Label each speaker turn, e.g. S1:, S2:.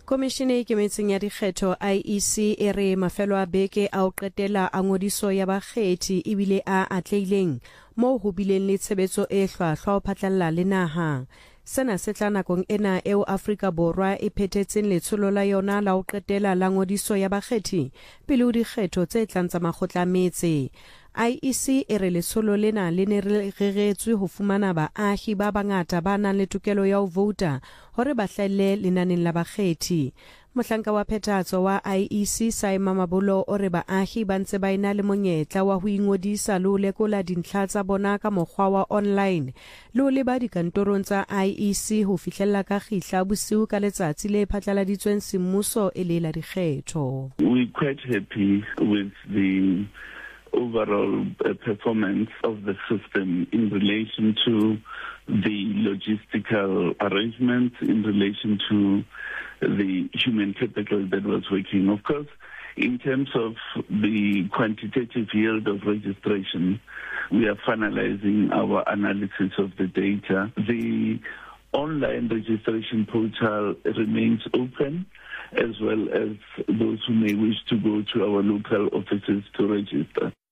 S1: Komishene e Ikemetseng ya Dikgetho IEC e re mafelo a beke a o qetela a ngodiso ya bakgethi ebile a atleileng moo ho bileng le tshebetso e hlwahlwa ho phatlalla le naha. Sena se tla nakong ena eo Afrika Borwa e phethetseng letsholo la yona la ho qetela la ngodiso ya bakgethi pele ho dikgetho tse tlang tsa makgotla a metse. IEC e re letsholo lena le ne re reretswe ho fumana baahi ba bangata ba nang le tokelo ya ho vouta hore ba hlahelle lenaneng la bakgethi. Mohlanka wa phethahatso wa IEC Saima Mabolo o re baahi ba ntse ba ena le monyetla wa ho ingodisa le ho lekola dintlha tsa bona ka mokgwa wa online le ho leba dikantorong tsa IEC ho fihlella ka kgihla bosiu ka letsatsi le phatlaladitsweng semmuso e le la dikgetho.
S2: We're quite happy with the overall performance of the system in relation to the logistical arrangements, in relation to the human capital that was working. Of course, in terms of the quantitative yield of registration, we are finalizing our analysis of the data. The online registration portal remains open, as well as those who may wish to go to our local offices to register.